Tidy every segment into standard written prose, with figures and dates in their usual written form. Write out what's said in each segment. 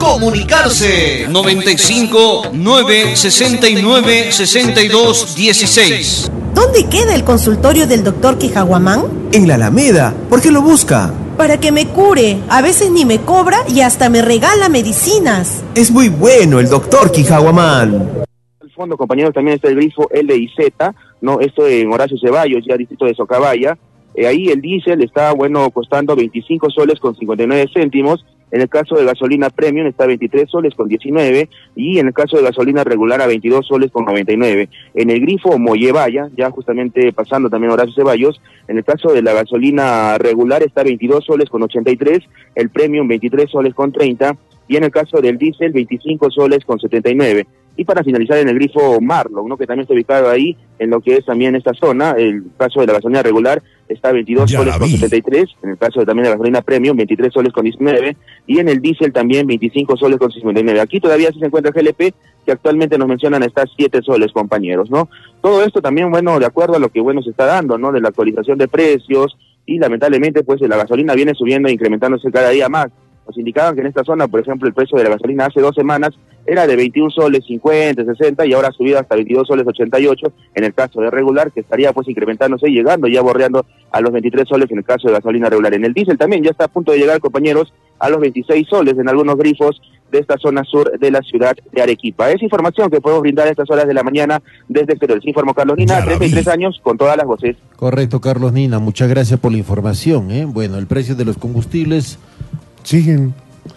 Comunicarse 95 969 62 16. ¿Dónde queda el consultorio del doctor Quijaguamán? En la Alameda. ¿Por qué lo busca? Para que me cure. A veces ni me cobra y hasta me regala medicinas. Es muy bueno el doctor Quijaguamán. El fondo, compañeros, también está el grifo LIZ, ¿no? Esto en Horacio Ceballos, ya distrito de Socabaya. Ahí el diésel está, costando 25 soles con 59 céntimos. En el caso de gasolina premium está a 23 soles con 19 y en el caso de gasolina regular a 22 soles con 99. En el grifo Mollevaya, ya justamente pasando también Horacio Ceballos, en el caso de la gasolina regular está a 22 soles con 83, el premium 23 soles con 30 y en el caso del diésel 25 soles con 79. Y para finalizar en el grifo Marlon, ¿no? Que también está ubicado ahí en lo que es también esta zona, el caso de la gasolina regular está a 22 soles con 73, en el caso también de la gasolina premium 23 soles con 19 y en el diésel también 25 soles con 59. Aquí todavía sí se encuentra el GLP, que actualmente nos mencionan está 7 soles, compañeros, ¿no? Todo esto también, de acuerdo a lo que, se está dando, ¿no? De la actualización de precios y lamentablemente, pues, la gasolina viene subiendo e incrementándose cada día más. Nos indicaban que en esta zona, por ejemplo, el precio de la gasolina hace 2 semanas era de 21 soles 50, 60 y ahora ha subido hasta 22 soles 88 en el caso de regular, que estaría pues incrementándose y llegando ya bordeando a los 23 soles en el caso de gasolina regular. En el diésel también ya está a punto de llegar, compañeros, a los 26 soles en algunos grifos de esta zona sur de la ciudad de Arequipa. Es información que podemos brindar a estas horas de la mañana desde exterior. Informo Carlos Nina, 33 años, con todas las voces. Correcto, Carlos Nina, muchas gracias por la información, ¿eh? Bueno, el precio de los combustibles siguen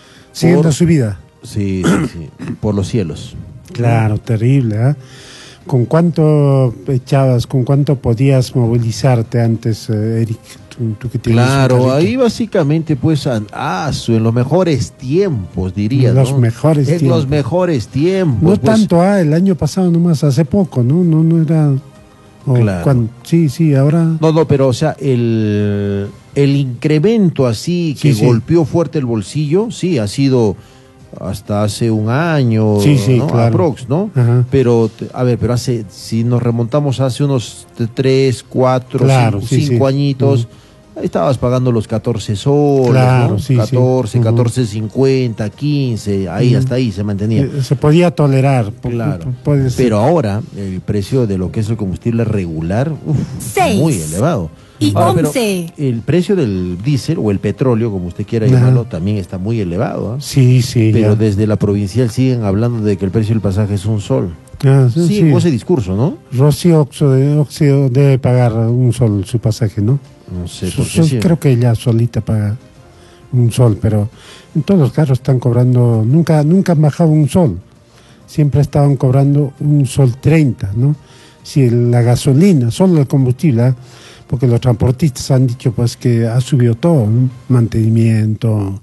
la subida. Sí, por los cielos. Claro, terrible, ¿eh? ¿Con cuánto echabas, con cuánto podías movilizarte antes, Eric? Tú que tienes claro, ahí básicamente pues en los mejores tiempos, diría. En los mejores tiempos. No pues, tanto, el año pasado nomás, hace poco, ¿no? No era... claro. Sí, ahora... No, pero o sea, el incremento así que golpeó fuerte el bolsillo, sí, ha sido hasta hace un año, ¿no? Claro. Aprox, ¿no? Ajá. Pero, pero si nos remontamos hace unos 3, 4, 5 añitos, ahí estabas pagando los 14 soles, claro, ¿no? 14, 14.50, 15, ahí hasta ahí se mantenía. Se podía tolerar. Claro. Pero ahora el precio de lo que es el combustible regular, muy elevado. Y ahora, pero el precio del diésel o el petróleo, como usted quiera llamarlo, también está muy elevado, ¿eh? Sí. Pero desde la provincial siguen hablando de que el precio del pasaje es un sol. Sí, ese discurso, ¿no? Rocío Óxido debe pagar un sol su pasaje, ¿no? No sé por qué. Creo que ella solita paga un sol, pero en todos los carros están cobrando, nunca han bajado un sol. Siempre estaban cobrando un sol 30, ¿no? Si la gasolina, solo el combustible, porque los transportistas han dicho pues que ha subido todo, ¿no? Mantenimiento,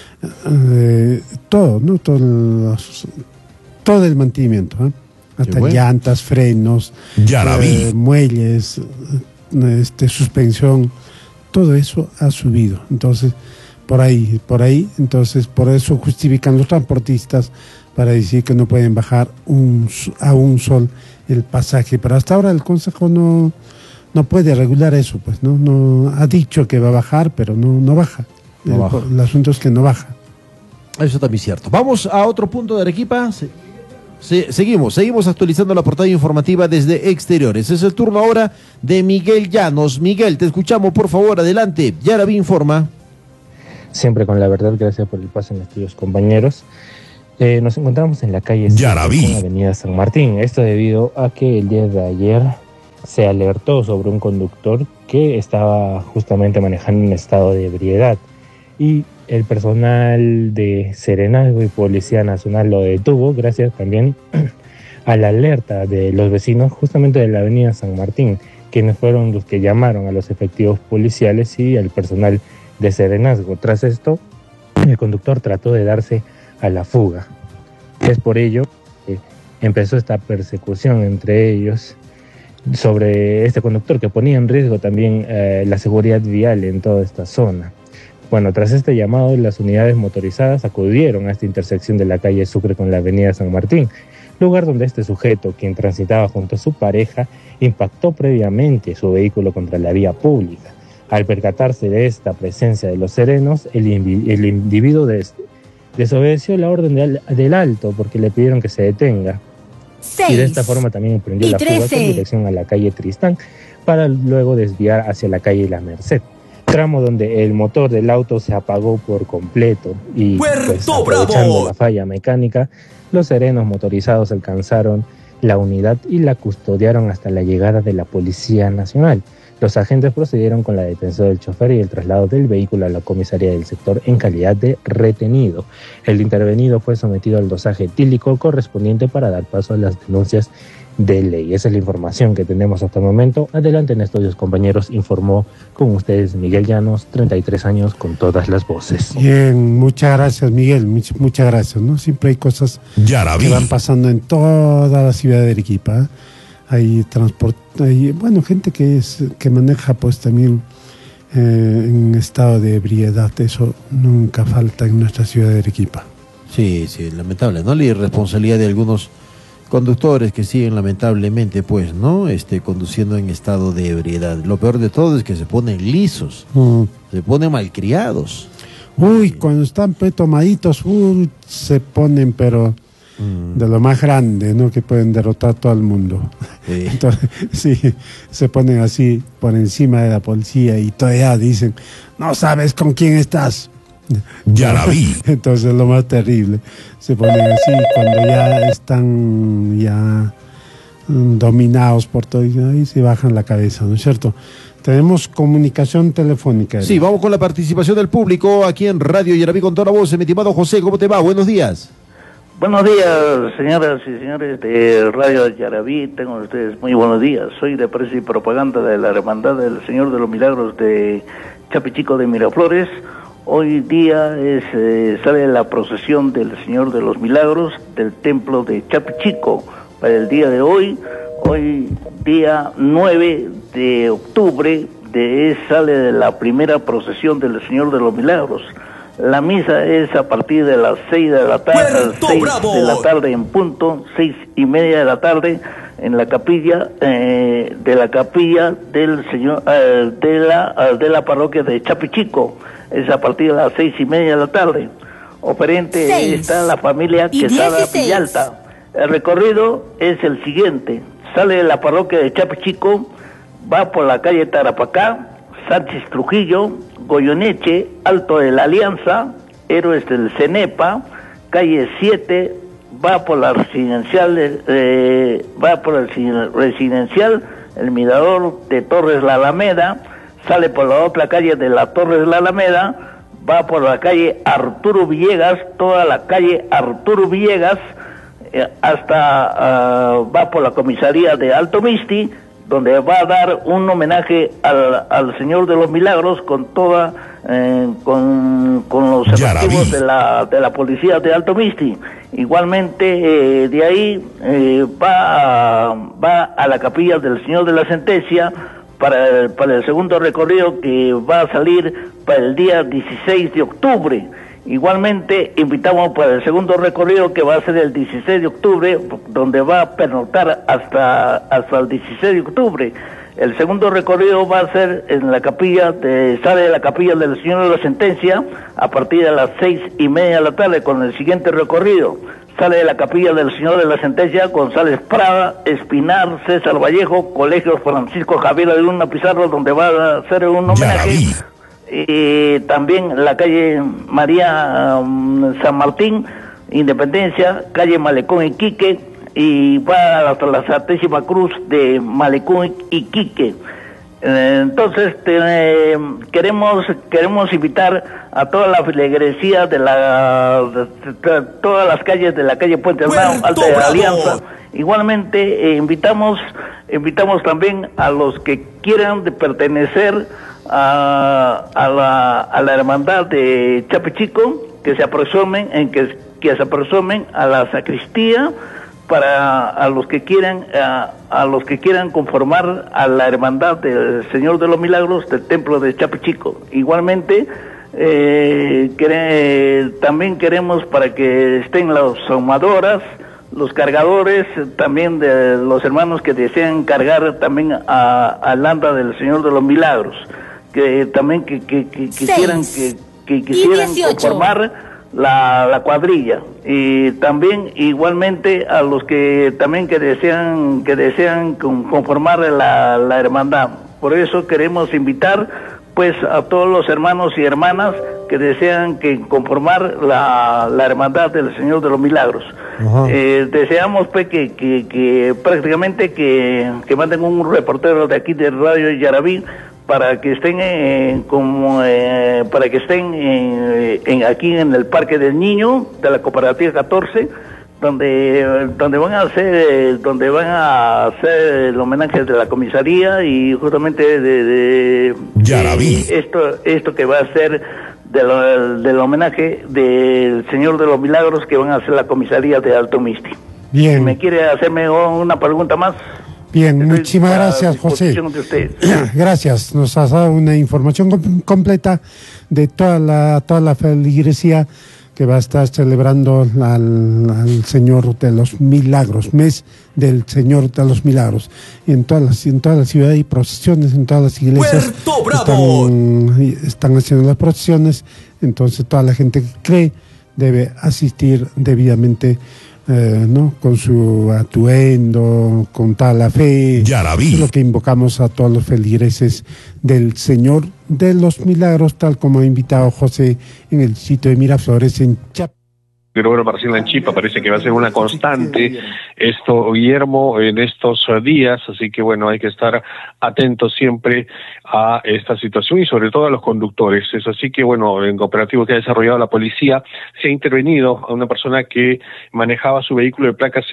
todo, ¿no? Todo el mantenimiento, ¿eh? Hasta llantas, frenos, muelles, suspensión, todo eso ha subido. Entonces, por ahí, entonces por eso justifican los transportistas para decir que no pueden bajar a un sol el pasaje. Pero hasta ahora el Consejo no puede regular eso, pues, no ha dicho que va a bajar, pero no baja. El asunto es que no baja. Eso también es cierto. Vamos a otro punto de Arequipa. Seguimos actualizando la portada informativa desde exteriores. Es el turno ahora de Miguel Llanos. Miguel, te escuchamos, por favor, adelante. Yaraví informa. Siempre con la verdad, gracias por el paso, mis queridos compañeros. Nos encontramos en la calle Yaraví, en la avenida San Martín. Esto debido a que el día de ayer se alertó sobre un conductor que estaba justamente manejando en estado de ebriedad y el personal de Serenazgo y Policía Nacional lo detuvo gracias también a la alerta de los vecinos justamente de la avenida San Martín, quienes fueron los que llamaron a los efectivos policiales y al personal de Serenazgo. Tras esto, el conductor trató de darse a la fuga. Es por ello que empezó esta persecución entre ellos sobre este conductor que ponía en riesgo también la seguridad vial en toda esta zona. Bueno, tras este llamado, las unidades motorizadas acudieron a esta intersección de la calle Sucre con la avenida San Martín, lugar donde este sujeto, quien transitaba junto a su pareja, impactó previamente su vehículo contra la vía pública. Al percatarse de esta presencia de los serenos, el individuo desobedeció la orden del alto porque le pidieron que se detenga. 6 Y de esta forma también emprendió la fuga con dirección a la calle Tristán para luego desviar hacia la calle La Merced, tramo donde el motor del auto se apagó por completo y pues, aprovechando la falla mecánica, los serenos motorizados alcanzaron la unidad y la custodiaron hasta la llegada de la Policía Nacional. Los agentes procedieron con la detención del chofer y el traslado del vehículo a la comisaría del sector en calidad de retenido. El intervenido fue sometido al dosaje etílico correspondiente para dar paso a las denuncias de ley. Esa es la información que tenemos hasta el momento. Adelante en estudios, compañeros, informó con ustedes Miguel Llanos, 33 años, con todas las voces. Bien, muchas gracias, Miguel, muchas gracias, ¿no? Siempre hay cosas que van pasando en toda la ciudad de Arequipa, ¿eh? Hay transporte, hay, bueno, gente que maneja pues también en estado de ebriedad. Eso nunca falta en nuestra ciudad de Arequipa. Sí, lamentable, ¿no? La irresponsabilidad de algunos conductores que siguen lamentablemente, pues, ¿no? Conduciendo en estado de ebriedad. Lo peor de todo es que se ponen lisos, se ponen malcriados. Uy, cuando están tomaditos, se ponen, pero de lo más grande, ¿no? Que pueden derrotar todo el mundo. Sí. Entonces, sí, se ponen así por encima de la policía y todavía dicen, no sabes con quién estás. Ya la vi. Entonces lo más terrible, se ponen así cuando ya están dominados por todo y se bajan la cabeza, ¿no es cierto? Tenemos comunicación telefónica. Sí, vamos con la participación del público aquí en Radio Yaraví con toda la voz. Mi estimado José, ¿cómo te va? Buenos días. Buenos días, señoras y señores de Radio Yaraví, tengan ustedes muy buenos días. Soy de prensa y propaganda de la Hermandad del Señor de los Milagros de Chapichico de Miraflores. Hoy día sale la procesión del Señor de los Milagros del templo de Chapichico. Para el día de hoy día 9 de octubre, sale la primera procesión del Señor de los Milagros. La misa es a partir de las 6 de la tarde, 6 de la tarde en punto, 6:30 de la tarde, en la capilla del Señor de la parroquia de Chapichico. Es a partir de las 6:30 de la tarde. Operante está la familia Quesada Villalta. El recorrido es el siguiente: sale de la parroquia de Chapichico, va por la calle Tarapacá, Sánchez Trujillo, Goyoneche, Alto de la Alianza, Héroes del Cenepa, calle 7, va por la residencial, el mirador de Torres La Alameda, sale por la otra calle de la Torres La Alameda, va por la calle Arturo Villegas, toda la calle Arturo Villegas, va por la comisaría de Alto Misti, donde va a dar un homenaje al Señor de los Milagros con toda con los efectivos de la policía de Alto Misti. Igualmente de ahí va a la capilla del Señor de la Sentencia para el segundo recorrido, que va a salir para el día 16 de octubre. Igualmente invitamos para el segundo recorrido, que va a ser el 16 de octubre, donde va a pernoctar hasta el 16 de octubre. El segundo recorrido va a ser en la capilla, sale de la capilla del Señor de la Sentencia a partir de las 6:30 de la tarde con el siguiente recorrido. Sale de la capilla del Señor de la Sentencia González Prada, Espinar, César Vallejo, Colegio Francisco Javier de Luna Pizarro, donde va a hacer un homenaje. También la calle María San Martín, Independencia, calle Malecón Iquique, y va hasta la Santísima Cruz de Malecón Iquique. Entonces queremos invitar a toda la feligresía de todas las calles de la calle Puente Armado, Alta de la Alianza. Igualmente invitamos también a los que quieran pertenecer a la hermandad de Chapichico, que se aproximen a la sacristía, a los que quieran conformar a la hermandad del Señor de los Milagros del templo de Chapichico. Igualmente también queremos para que estén las ahumadoras, los cargadores, también de los hermanos que desean cargar también al anda del Señor de los Milagros, que también quisieran conformar la cuadrilla, y también igualmente a los que también que desean conformar la hermandad. Por eso queremos invitar pues a todos los hermanos y hermanas que desean conformar la hermandad del Señor de los Milagros. Deseamos pues que prácticamente que manden un reportero de aquí de Radio Yarabí para que estén aquí en el Parque del Niño de la Cooperativa 14, donde van a hacer el homenaje de la comisaría y justamente de Yarabí. Esto que va a ser del homenaje del Señor de los Milagros que van a hacer la comisaría de Alto Misti. Bien. ¿Me quiere hacerme una pregunta más? Bien, muchísimas gracias, José. Gracias, nos has dado una información completa de toda la feligresía que va a estar celebrando al Señor de los Milagros, mes del Señor de los Milagros. Y en toda la ciudad hay procesiones, en todas las iglesias están haciendo las procesiones, entonces toda la gente que cree debe asistir debidamente, ¿no? Con su atuendo, con toda la fe. Yarabí. Lo que invocamos a todos los feligreses del Señor de los Milagros, tal como ha invitado José en el sitio de Miraflores, en Chap. Pero bueno, para hacer en Chipa parece que va a ser una constante esto, Guillermo, en estos días, así que bueno, hay que estar atentos siempre a esta situación y sobre todo a los conductores. Es así que bueno, en cooperativo que ha desarrollado la policía, se ha intervenido a una persona que manejaba su vehículo de placa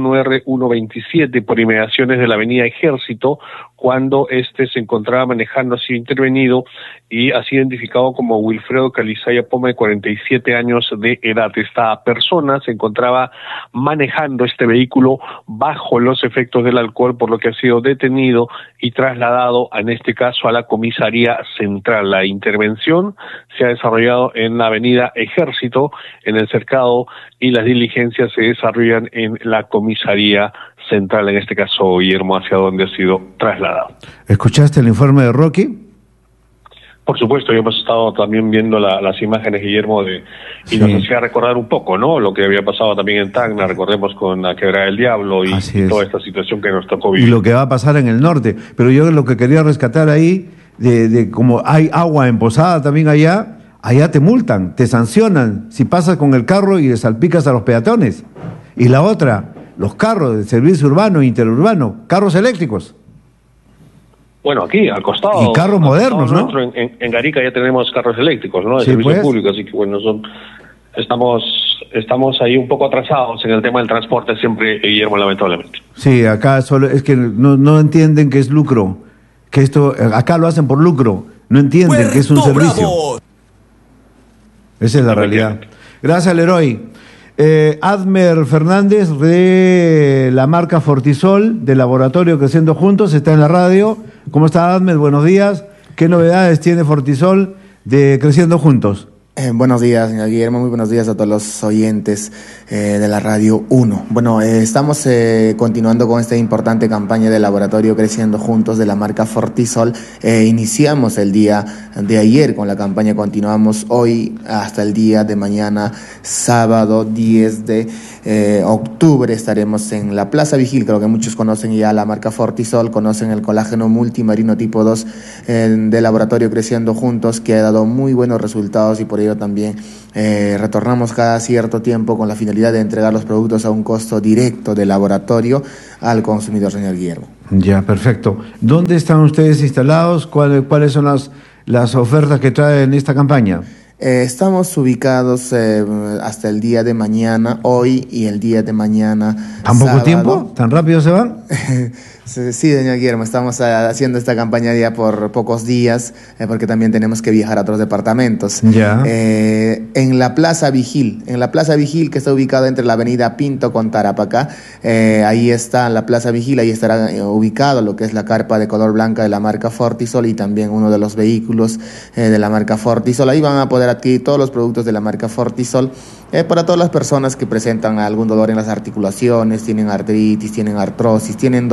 Z1R127 por inmediaciones de la avenida Ejército, cuando se encontraba manejando. Ha sido intervenido y ha sido identificado como Wilfredo Calizaya Poma, de 47 años de edad. Esta persona se encontraba manejando este vehículo bajo los efectos del alcohol, por lo que ha sido detenido y trasladado, en este caso, a la comisaría central. La intervención se ha desarrollado en la avenida Ejército, en el cercado, y las diligencias se desarrollan en la comisaría central, en este caso, Guillermo, hacia donde ha sido trasladado. ¿Escuchaste el informe de Rocky? Por supuesto, hemos estado también viendo las imágenes, Guillermo, y nos hacía recordar un poco, ¿no?, lo que había pasado también en Tacna, recordemos con la Quebrada del Diablo y toda esta situación que nos tocó vivir. Y lo que va a pasar en el norte. Pero yo lo que quería rescatar ahí, de como hay agua en Posada también allá te multan, te sancionan si pasas con el carro y le salpicas a los peatones. Y la otra, los carros de servicio urbano e interurbano, carros eléctricos. Bueno, aquí, al costado. Y carros modernos, ¿no? En Garica ya tenemos carros eléctricos, ¿no? De sí, servicio pues público, así que bueno, estamos ahí un poco atrasados en el tema del transporte siempre, Guillermo, lamentablemente. Sí, acá solo es que no entienden que es lucro, que esto, acá lo hacen por lucro, no entienden que es un servicio. Esa es la realidad. Gracias, Leroy. Admer Fernández, de la marca Fortisol, del laboratorio Creciendo Juntos, está en la radio. ¿Cómo está, Admer? Buenos días. ¿Qué novedades tiene Fortisol de Creciendo Juntos? Buenos días, señor Guillermo, muy buenos días a todos los oyentes de la Radio 1. Bueno, estamos continuando con esta importante campaña de laboratorio Creciendo Juntos de la marca Fortisol. Iniciamos el día de ayer con la campaña, continuamos hoy hasta el día de mañana, sábado 10 de octubre. Estaremos en la Plaza Vigil, creo que muchos conocen ya la marca Fortisol, conocen el colágeno multimarino tipo 2 de laboratorio Creciendo Juntos, que ha dado muy buenos resultados, y por ello también retornamos cada cierto tiempo con la finalidad de entregar los productos a un costo directo del laboratorio al consumidor, señor Guillermo. Ya, perfecto. ¿Dónde están ustedes instalados? ¿Cuáles son las ofertas que traen esta campaña? Estamos ubicados hasta el día de mañana, hoy y el día de mañana. ¿Tan poco tiempo? ¿Tan rápido se van? Sí, señor Guillermo, estamos haciendo esta campaña ya por pocos días, porque también tenemos que viajar a otros departamentos. Ya. En la Plaza Vigil, que está ubicada entre la avenida Pinto con Tarapacá, ahí está la Plaza Vigil, ahí estará ubicado lo que es la carpa de color blanca de la marca Fortisol y también uno de los vehículos de la marca Fortisol. Ahí van a poder adquirir todos los productos de la marca Fortisol, para todas las personas que presentan algún dolor en las articulaciones, tienen artritis, tienen artrosis, tienen dolores de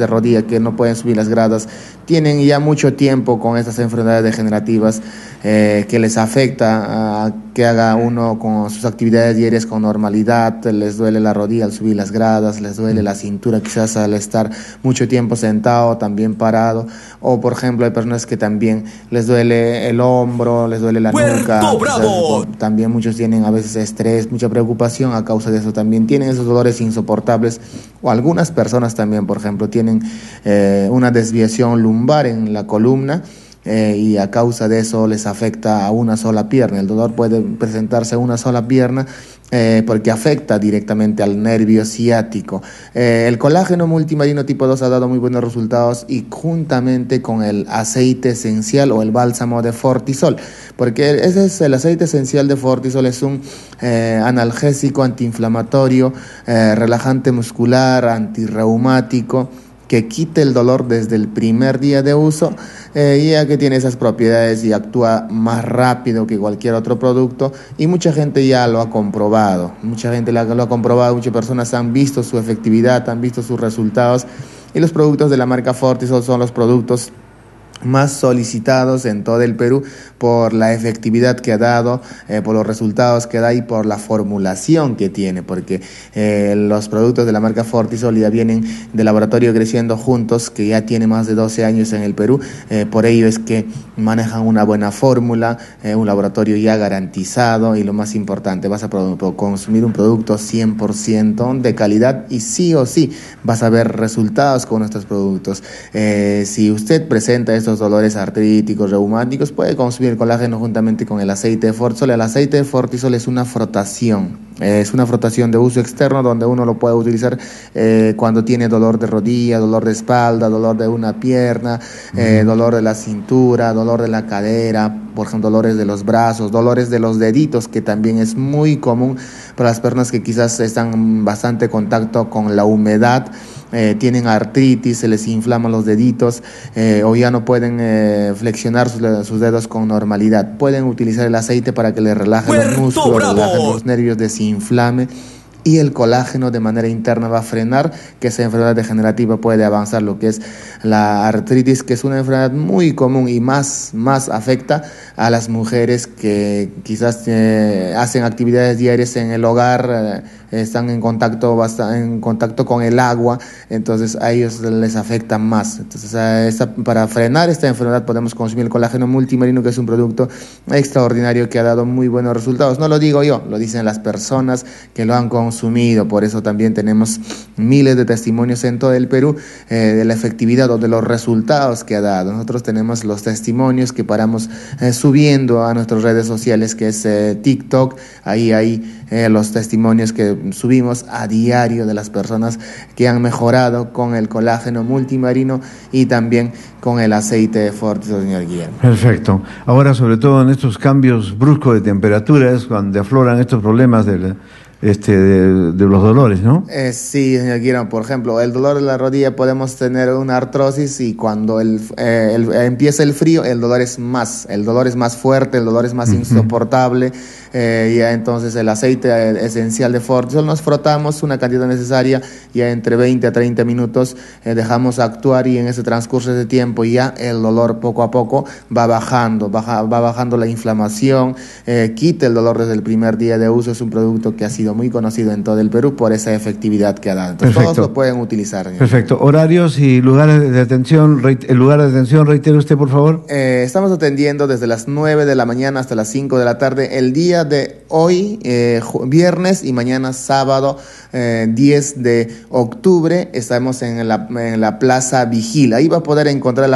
de rodilla, que no pueden subir las gradas, tienen ya mucho tiempo con estas enfermedades degenerativas que les afecta a que haga uno con sus actividades diarias con normalidad, les duele la rodilla al subir las gradas, les duele la cintura quizás al estar mucho tiempo sentado, también parado, o por ejemplo hay personas que también les duele el hombro, les duele la nuca, también muchos tienen a veces estrés, mucha preocupación a causa de eso, también tienen esos dolores insoportables, o algunas personas también, por ejemplo, tienen una desviación lumbar en la columna, y a causa de eso les afecta a una sola pierna. El dolor puede presentarse a una sola pierna porque afecta directamente al nervio ciático. El colágeno multimarino tipo 2 ha dado muy buenos resultados, y juntamente con el aceite esencial o el bálsamo de Fortisol, porque ese es el aceite esencial de Fortisol, es un analgésico, antiinflamatorio, relajante muscular, antirreumático, que quite el dolor desde el primer día de uso, ya que tiene esas propiedades y actúa más rápido que cualquier otro producto, y mucha gente ya lo ha comprobado, muchas personas han visto su efectividad, han visto sus resultados, y los productos de la marca Fortisol son los productos más solicitados en todo el Perú por la efectividad que ha dado, por los resultados que da y por la formulación que tiene, porque los productos de la marca Fortisol ya vienen del laboratorio Creciendo Juntos, que ya tiene más de 12 años en el Perú, por ello es que manejan una buena fórmula, un laboratorio ya garantizado, y lo más importante, vas a consumir un producto 100% de calidad, y sí o sí vas a ver resultados con estos productos. Si usted presenta estos dolores artríticos, reumáticos, puede consumir el colágeno juntamente con el aceite de Fortisol. El aceite de Fortisol es una frotación de uso externo, donde uno lo puede utilizar cuando tiene dolor de rodilla, dolor de espalda, dolor de una pierna, dolor de la cintura, dolor de la cadera, por ejemplo, dolores de los brazos, dolores de los deditos, que también es muy común para las personas que quizás están en bastante contacto con la humedad, tienen artritis, se les inflaman los deditos, o ya no pueden flexionar sus dedos con normalidad. Pueden utilizar el aceite para que les relaje los músculos, relaje los nervios, desinflame, y el colágeno de manera interna va a frenar que esa enfermedad degenerativa puede avanzar, lo que es la artritis, que es una enfermedad muy común y más afecta a las mujeres que quizás hacen actividades diarias en el hogar, están en contacto con el agua, entonces a ellos les afecta más. Entonces para frenar esta enfermedad podemos consumir el colágeno multimarino, que es un producto extraordinario que ha dado muy buenos resultados. No lo digo yo, lo dicen las personas que lo han consumido. Por eso también tenemos miles de testimonios en todo el Perú de la efectividad o de los resultados que ha dado. Nosotros tenemos los testimonios que paramos subiendo a nuestras redes sociales, que es TikTok. Ahí hay los testimonios que subimos a diario de las personas que han mejorado con el colágeno multimarino y también con el aceite de Fortisol, señor Guillermo. Perfecto. Ahora, sobre todo en estos cambios bruscos de temperatura, es cuando afloran estos problemas de los dolores, ¿no? Sí, señor Guillermo. Por ejemplo, el dolor de la rodilla, podemos tener una artrosis, y cuando empieza el frío, el dolor es más fuerte, el dolor es más insoportable. Ya entonces el aceite esencial de Fortisol nos frotamos una cantidad necesaria, ya entre 20 a 30 minutos, dejamos actuar, y en ese transcurso de tiempo ya el dolor poco a poco va bajando la inflamación, quita el dolor desde el primer día de uso. Es un producto que ha sido muy conocido en todo el Perú por esa efectividad que ha dado. Entonces, todos lo pueden utilizar. Señor. Perfecto. Horarios y lugares de atención. El lugar de atención, reitero usted, por favor. Estamos atendiendo desde las 9 de la mañana hasta las 5 de la tarde. El día de hoy, viernes, y mañana sábado 10 de octubre, estamos en la Plaza Vigil. Ahí va a poder encontrar la